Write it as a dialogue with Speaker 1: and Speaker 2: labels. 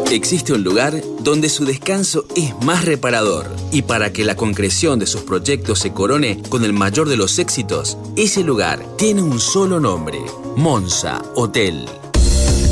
Speaker 1: Existe un lugar donde su descanso es más reparador y para que la concreción de sus proyectos se corone con el mayor de los éxitos, ese lugar tiene un solo nombre: Monza Hotel.